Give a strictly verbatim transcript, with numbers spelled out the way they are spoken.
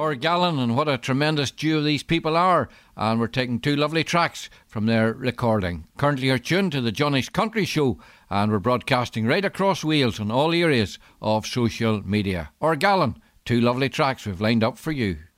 Or Gallon, and what a tremendous duo these people are. And we're taking two lovely tracks from their recording. Currently you're tuned to the Johnny's Country Show, and we're broadcasting right across Wales on all areas of social media. Or Gallon, two lovely tracks we've lined up for you.